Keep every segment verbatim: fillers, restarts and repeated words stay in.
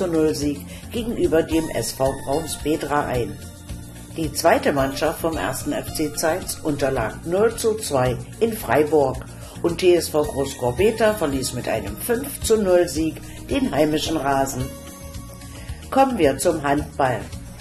zu null Sieg gegenüber dem S V Brauns Bedra ein. Die zweite Mannschaft vom ersten F C Zeitz unterlag null zu zwei in Freiburg und T S V Großgorbeta verließ mit einem fünf zu null Sieg den heimischen Rasen. Kommen wir zum Handball.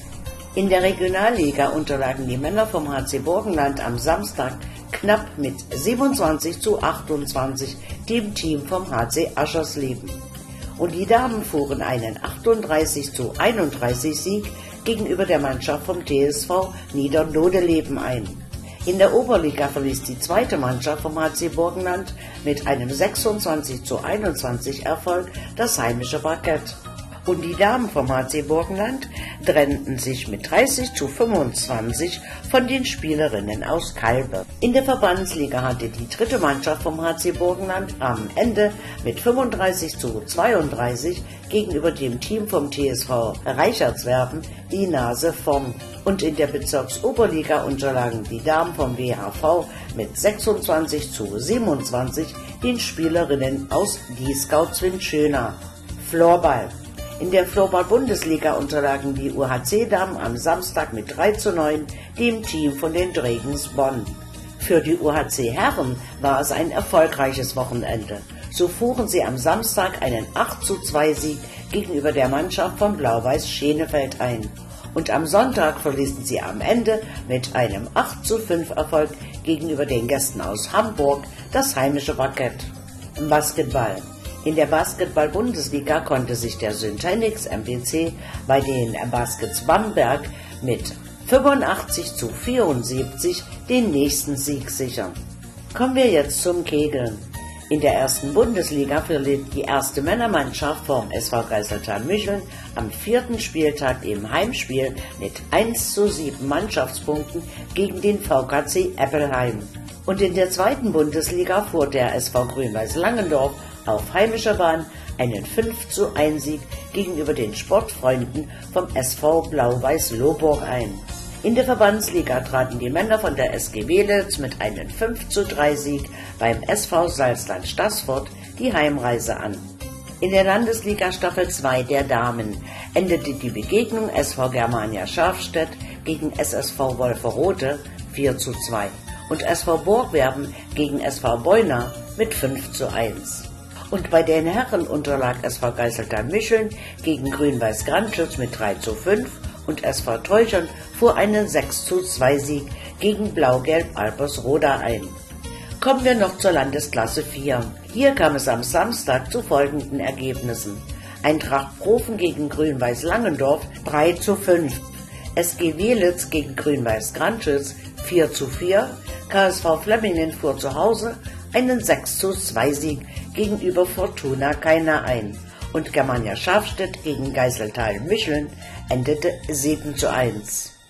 In der Regionalliga unterlagen die Männer vom H C Burgenland am Samstag knapp mit siebenundzwanzig zu achtundzwanzig dem Team vom H C Aschersleben. Und die Damen fuhren einen achtunddreißig zu einunddreißig Sieg gegenüber der Mannschaft vom T S V Niedernodeleben ein. In der Oberliga verließ die zweite Mannschaft vom H C Burgenland mit einem sechsundzwanzig zu einundzwanzig Erfolg das heimische Parkett. Und die Damen vom H C Burgenland trennten sich mit dreißig zu fünfundzwanzig von den Spielerinnen aus Kalbe. In der Verbandsliga hatte die dritte Mannschaft vom H C Burgenland am Ende mit fünfunddreißig zu zweiunddreißig gegenüber dem Team vom T S V Reichertswerden die Nase vorn. Und in der Bezirksoberliga unterlagen die Damen vom W H V mit sechsundzwanzig zu siebenundzwanzig den Spielerinnen aus Dieskau-Zwinschöna. Floorball. In der Floorball-Bundesliga unterlagen die U H C-Damen am Samstag mit drei zu neun dem Team von den Dregens Bonn. Für die U H C-Herren war es ein erfolgreiches Wochenende. So fuhren sie am Samstag einen acht zu zwei Sieg gegenüber der Mannschaft von Blau-Weiß Schenefeld ein. Und am Sonntag verließen sie am Ende mit einem acht zu fünf Erfolg gegenüber den Gästen aus Hamburg das heimische Parkett. Basketball. In der Basketball-Bundesliga konnte sich der Syntenix M P C bei den Baskets Bamberg mit fünfundachtzig zu vierundsiebzig den nächsten Sieg sichern. Kommen wir jetzt zum Kegeln. In der ersten Bundesliga verliert die erste Männermannschaft vom S V Geiseltal-Micheln am vierten Spieltag im Heimspiel mit eins zu sieben Mannschaftspunkten gegen den V K C Eppelheim. Und in der zweiten Bundesliga fuhr der S V Grün-Weiß Langendorf auf heimischer Bahn einen fünf zu eins Sieg gegenüber den Sportfreunden vom S V Blau-Weiß Lohburg ein. In der Verbandsliga traten die Männer von der S G Welitz mit einem fünf zu drei Sieg beim S V Salzland Staßfurt die Heimreise an. In der Landesliga Staffel zwei der Damen endete die Begegnung S V Germania Schafstedt gegen S S V Wolferode vier zu zwei und S V Borgwerben gegen S V Beuna mit fünf zu eins. Und bei den Herren unterlag S V Geiseltal-Micheln gegen Grün-Weiß Grandschütz mit drei zu fünf und S V Teuchern fuhr einen sechs zu zwei Sieg gegen Blau-Gelb Alpersroda ein. Kommen wir noch zur Landesklasse vier. Hier kam es am Samstag zu folgenden Ergebnissen. Eintracht Profen gegen Grün-Weiß Langendorf drei zu fünf, S G Welitz gegen Grün-Weiß Grandschütz vier zu vier, K S V Flemmingen fuhr zu Hause einen sechs zu zwei Sieg gegenüber Fortuna Kaina ein und Germania Schafstedt gegen Geiseltal-Micheln endete sieben zu eins.